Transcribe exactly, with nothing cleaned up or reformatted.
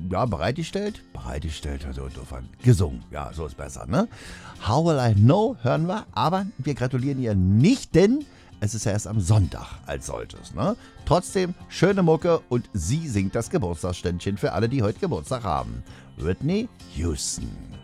ja, bereitgestellt, bereitgestellt, also doof an, gesungen, ja, so ist besser, ne? How Will I Know hören wir, aber wir gratulieren ihr nicht, denn es ist ja erst am Sonntag als solches, ne? Trotzdem, schöne Mucke und sie singt das Geburtstagsständchen für alle, die heute Geburtstag haben. Whitney Houston.